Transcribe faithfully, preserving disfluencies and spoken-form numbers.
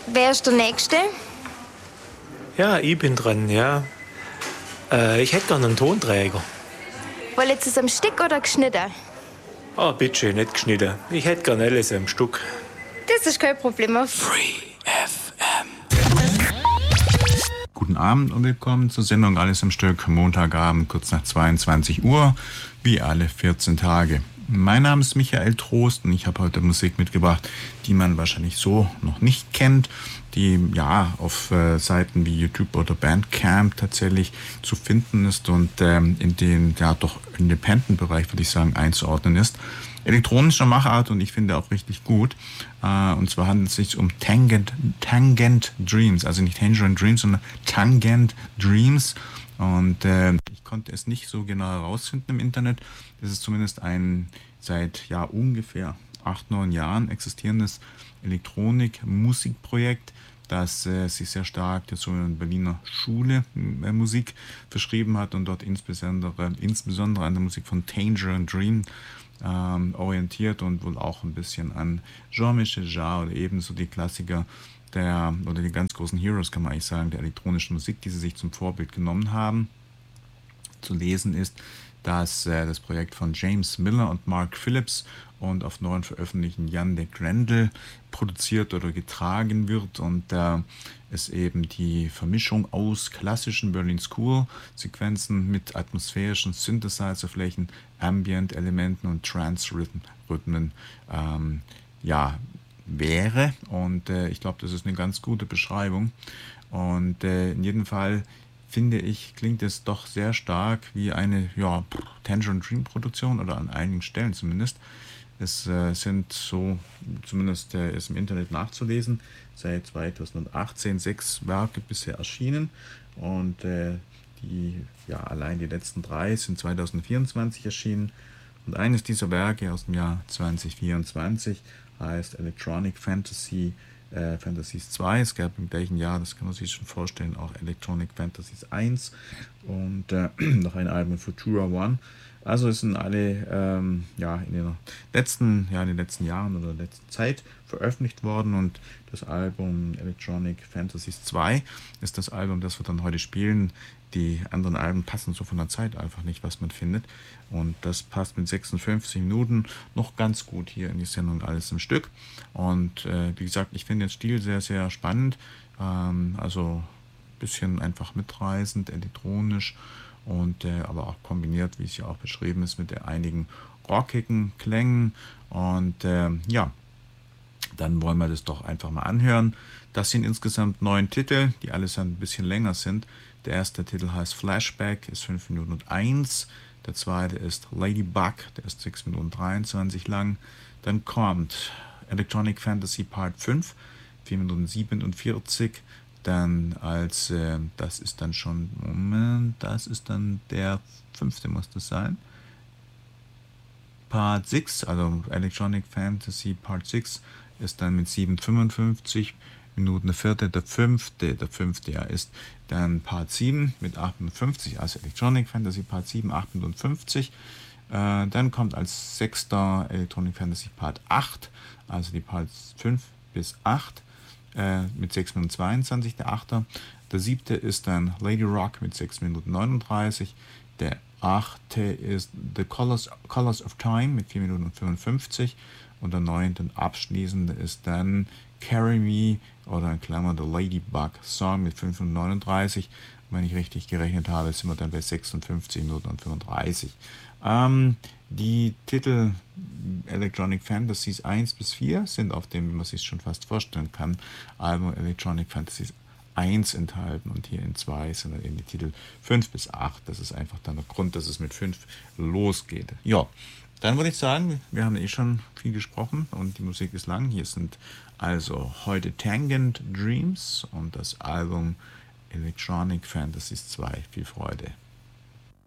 Wer ist der Nächste? Ja, ich bin dran, ja. Äh, ich hätte gerne einen Tonträger. Wollt ihr es am Stück oder geschnitten? Ah, bitte, nicht geschnitten. Ich hätte gerne alles am Stück. Das ist kein Problem. Free F M. Guten Abend und willkommen zur Sendung Alles im Stück, Montagabend, kurz nach zweiundzwanzig Uhr, wie alle vierzehn Tage. Mein Name ist Michael Trost und ich habe heute Musik mitgebracht, die man wahrscheinlich so noch nicht kennt, die ja auf äh, Seiten wie YouTube oder Bandcamp tatsächlich zu finden ist und ähm, in den ja doch Independent-Bereich, würde ich sagen, einzuordnen ist. Elektronischer Machart und ich finde auch richtig gut. Äh, und zwar handelt es sich um Tangent, Tangent Dreams, also nicht Tangerine Dreams, sondern Tangent Dreams. Und äh, ich konnte es nicht so genau herausfinden im Internet. Das ist zumindest ein seit ja ungefähr acht, neun Jahren existierendes Elektronik-Musikprojekt, das äh, sich sehr stark der sogenannten Berliner Schule äh, Musik verschrieben hat und dort insbesondere, insbesondere an der Musik von Tangerine Dream ähm, orientiert und wohl auch ein bisschen an Jean-Michel Jarre oder ebenso die Klassiker der, oder die ganz großen Heroes, kann man eigentlich sagen, der elektronischen Musik, die sie sich zum Vorbild genommen haben. Zu lesen ist, dass äh, das Projekt von James Miller und Mark Phillips und auf neuen veröffentlichten Jan de Grendel produziert oder getragen wird und äh, es eben die Vermischung aus klassischen Berlin School Sequenzen mit atmosphärischen Synthesizer-Flächen, Ambient-Elementen und Trance-Rhythmen ähm, ja, wäre. Und äh, ich glaube, das ist eine ganz gute Beschreibung. Und äh, in jedem Fall finde ich, klingt es doch sehr stark wie eine ja, Tangerine Dream Produktion oder an einigen Stellen zumindest. Es äh, sind so, zumindest äh, ist im Internet nachzulesen, seit zweitausendachtzehn sechs Werke bisher erschienen und äh, die, ja, allein die letzten drei sind zweitausendvierundzwanzig erschienen und eines dieser Werke aus dem Jahr zweitausendvierundzwanzig heißt Electronic Fantasy Äh, Fantasies zwei, es gab im gleichen Jahr, das kann man sich schon vorstellen, auch Electronic Fantasies eins und äh, noch ein Album Futura One. Also es sind alle ähm, ja, in, den letzten, ja, in den letzten Jahren oder der letzten Zeit veröffentlicht worden und das Album Electronic Fantasies zwei ist das Album, das wir dann heute spielen. Die anderen Alben passen so von der Zeit einfach nicht, was man findet. Und das passt mit sechsundfünfzig Minuten noch ganz gut hier in die Sendung Alles im Stück. Und äh, wie gesagt, ich finde den Stil sehr, sehr spannend. Ähm, also ein bisschen einfach mitreißend, elektronisch und äh, aber auch kombiniert, wie es ja auch beschrieben ist, mit der einigen rockigen Klängen. Und äh, ja, dann wollen wir das doch einfach mal anhören. Das sind insgesamt neun Titel, die allesamt ein bisschen länger sind. Der erste Titel heißt Flashback, ist fünf Minuten und eins. Der zweite ist Ladybug, der ist sechs Minuten dreiundzwanzig lang. Dann kommt Electronic Fantasy Part fünf, vier Minuten siebenundvierzig. Dann als, äh, das ist dann schon, Moment, das ist dann der fünfte, muss das sein. Part sechs, also Electronic Fantasy Part sechs, ist dann mit sieben fünfundfünfzig Minuten der vierte, der fünfte, der fünfte ja ist dann Part sieben mit achtundfünfzig, also Electronic Fantasy Part sieben, achtundfünfzig. Äh, dann kommt als sechster Electronic Fantasy Part acht, also die Parts fünf bis acht äh, mit sechs Minuten zweiundzwanzig, der achte. Der siebte ist dann Lady Rock mit sechs Minuten neununddreißig. Der achte ist The Colors, Colors of Time mit vier Minuten fünfundfünfzig. Und der neunte und abschließende ist dann Carry Me oder in Klammer The Ladybug Song mit fünf Minuten neununddreißig. Und wenn ich richtig gerechnet habe, sind wir dann bei sechsundfünfzig Minuten und fünfunddreißig. Ähm, die Titel Electronic Fantasies eins bis vier sind auf dem, wie man sich schon fast vorstellen kann, Album Electronic Fantasies eins enthalten und hier in zwei sind dann eben die Titel fünf bis acht. Das ist einfach dann der Grund, dass es mit fünf losgeht. Ja, dann würde ich sagen, wir haben eh schon viel gesprochen und die Musik ist lang. Hier sind also heute Tangent Dreams und das Album Electronic Fantasies zwei. Viel Freude.